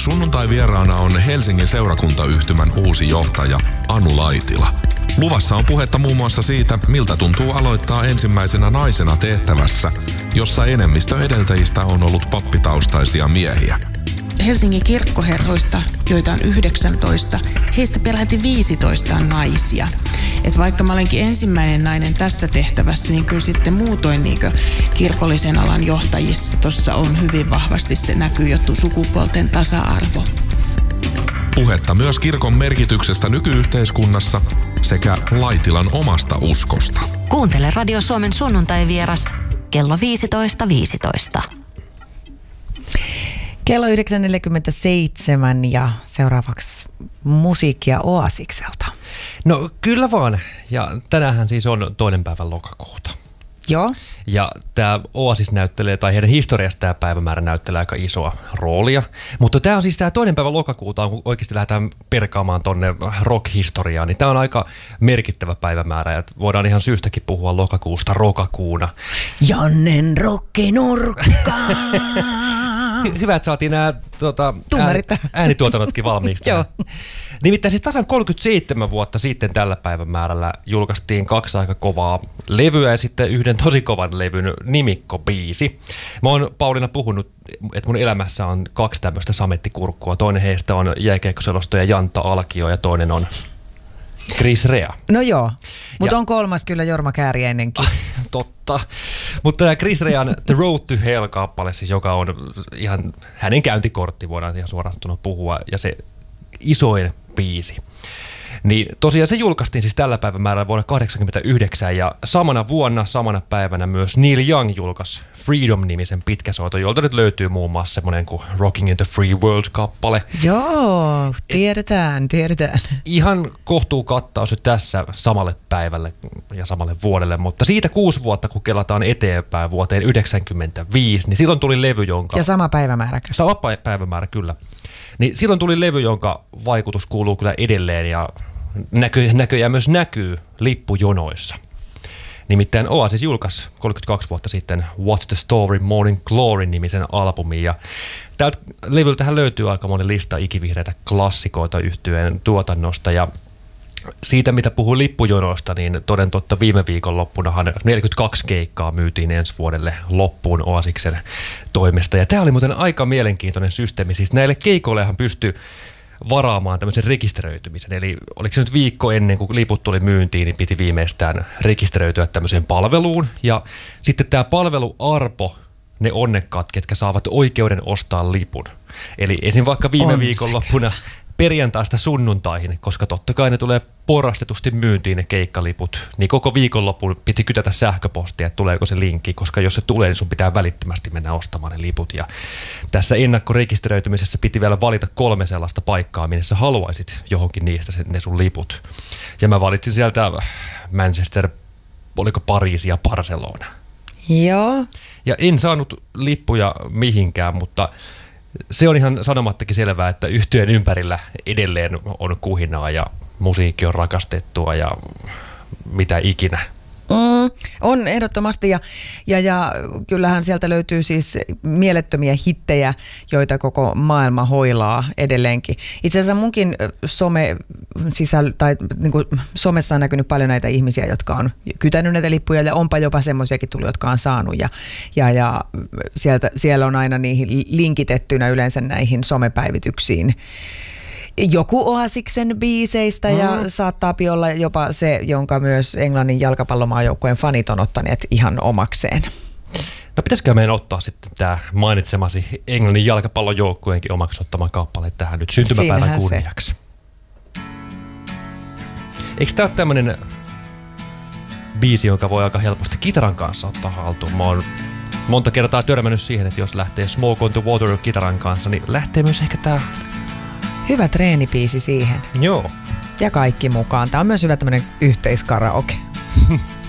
Sunnuntai vieraana on Helsingin seurakuntayhtymän uusi johtaja Anu Laitila. Luvassa on puhetta muun muassa siitä, miltä tuntuu aloittaa ensimmäisenä naisena tehtävässä, jossa enemmistö edeltäjistä on ollut pappitaustaisia miehiä. Helsingin kirkkoherroista, joita on 19, heistä peräti 15 on naisia. Et vaikka mä olenkin ensimmäinen nainen tässä tehtävässä, niin kyllä sitten muutoin kirkollisen alan johtajissa tuossa on hyvin vahvasti se näkyy jo sukupuolten tasa-arvo. Puhetta myös kirkon merkityksestä nykyyhteiskunnassa sekä Laitilan omasta uskosta. Kuuntele Radio Suomen sunnuntai-vieras kello 15.15. Kello 9.47 ja seuraavaksi musiikkia Oasikselta. No kyllä vaan. Ja tänäänhän siis on 2. päivä lokakuuta. Joo. Ja tämä Oasis näyttelee, tai heidän historiasta tämä päivämäärä näyttelee aika isoa roolia. Mutta tämä on siis tämä 2. päivä lokakuuta, kun oikeasti lähdetään perkaamaan tonne rock-historiaan, niin tämä on aika merkittävä päivämäärä. Ja voidaan ihan syystäkin puhua lokakuusta rokakuuna. Jannen rokkinurkka. Hyvä, että saatiin nämä äänituotannotkin valmiiksi. Joo. Nimittäin siis tasan 37 vuotta sitten tällä päivämäärällä julkaistiin 2 aika kovaa levyä ja sitten yhden tosi kovan levyn nimikkobiisi. Mä oon Pauliina puhunut, että mun elämässä on 2 tämmöistä samettikurkkua. Toinen heistä on jääkiekkoselostaja Jantta Alkio ja toinen on Chris Rea. No joo, mutta on 3. kyllä Jorma Kääriäinenkin. Totta. Mutta tämä Chris Rean The Road to Hell-kappale, siis joka on ihan hänen käyntikortti, voidaan ihan suoraan puhua, ja se isoin biisi. Niin tosiaan se julkaistiin siis tällä päivämäärällä vuonna 1989 ja samana vuonna, samana päivänä myös Neil Young julkaisi Freedom-nimisen pitkäsoiton, jolta nyt löytyy muun muassa semmoinen kuin Rocking in the Free World-kappale. Joo, tiedetään. Ihan kohtuu kattaus nyt tässä samalle päivälle ja samalle vuodelle, mutta siitä 6 vuotta, kun kelataan eteenpäin vuoteen 1995, niin silloin tuli levy, jonka... Ja sama päivämäärä. Sama päivämäärä, kyllä. Niin silloin tuli levy, jonka vaikutus kuuluu kyllä edelleen ja näköjään myös näkyy lippujonoissa. Nimittäin Oasis julkaisi 32 vuotta sitten What's the Story Morning Glory-nimisen albumin ja tältä levyltähän löytyy aika monen lista ikivihreitä klassikoita yhtyeen tuotannosta ja siitä, mitä puhuu lippujonoista, niin toden totta viime viikonloppunahan 42 keikkaa myytiin ensi vuodelle loppuun Oasiksen toimesta. Ja tämä oli muuten aika mielenkiintoinen systeemi. Siis näille keikoillehan pystyi varaamaan tämmöisen rekisteröitymisen. Eli oliko se nyt viikko ennen kuin liput tuli myyntiin, niin piti viimeistään rekisteröityä tämmöiseen palveluun. Ja sitten tämä palvelu arpo ne onnekkaat, ketkä saavat oikeuden ostaa lipun. Eli esim. Vaikka viime viikonloppuna perjantaista sunnuntaihin, koska totta kai ne tulee porrastetusti myyntiin ne keikkaliput, niin koko viikonlopun piti kytätä sähköpostia, että tuleeko se linkki, koska jos se tulee, niin sun pitää välittömästi mennä ostamaan ne liput. Ja tässä ennakkorekisteröitymisessä piti vielä valita 3 sellaista paikkaa, minne sä haluaisit johonkin niistä ne sun liput. Ja mä valitsin sieltä Manchester, oliko Pariisi ja Barcelona. Joo. Ja en saanut lippuja mihinkään, mutta se on ihan sanomattakin selvää, että yhtyeen ympärillä edelleen on kuhinaa ja musiikki on rakastettua ja mitä ikinä. On ehdottomasti ja kyllähän sieltä löytyy siis mielettömiä hittejä, joita koko maailma hoilaa edelleenkin. Itse asiassa munkin somessa on näkynyt paljon näitä ihmisiä, jotka on kytänyt näitä lippuja ja onpa jopa semmoisiakin tullut, jotka on saanut ja siellä on aina niihin linkitettynä yleensä näihin somepäivityksiin joku Oasiksen biiseistä ja saattaa olla jopa se, jonka myös Englannin jalkapallomaajoukkueen fanit on ottaneet ihan omakseen. No pitäisikö meidän ottaa sitten tämä mainitsemasi Englannin jalkapallojoukkueenkin omaksi ottama kappale tähän nyt syntymäpäivän siinähän kunniaksi? Eikö tämä ole tämmöinen biisi, jonka voi aika helposti kitaran kanssa ottaa haltuun? Mä oon monta kertaa törmännyt siihen, että jos lähtee Smoke on the Water kitaran kanssa, niin lähtee myös ehkä tämä... Hyvä treenibiisi siihen. Joo. Ja kaikki mukaan. Tämä on myös hyvä tämmöinen yhteiskaraoke.